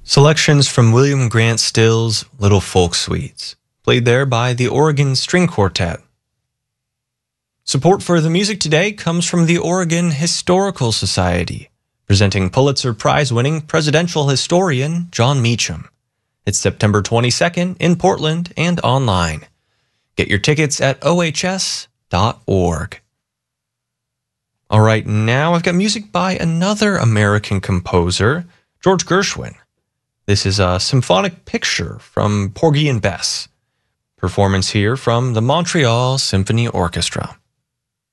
Selections from William Grant Still's Little Folk Suites, played there by the Oregon String Quartet. Support for the music today comes from the Oregon Historical Society, presenting Pulitzer Prize-winning presidential historian Jon Meacham. It's September 22nd in Portland and online. Get your tickets at ohs.org. All right, now I've got music by another American composer, George Gershwin. This is a symphonic picture from Porgy and Bess. Performance here from the Montreal Symphony Orchestra.